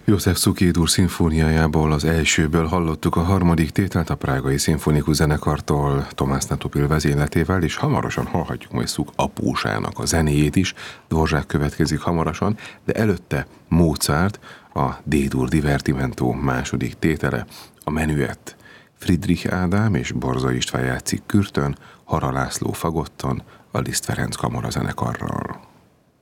József Szukédúr szimfóniájából, az elsőből hallottuk a harmadik tételt a Prágai Szimfonikus Zenekartól Tomás Netopil vezényletével, és hamarosan hallhatjuk majd Szuk apósának a zenéjét is. Dvořák következik hamarosan, de előtte Mozart, a D-dur Divertimento második tétele, a Menuett. Friedrich Ádám és Borza István játszik kürtön, Hara László fagotton, a Liszt Ferenc kamarazenekarral.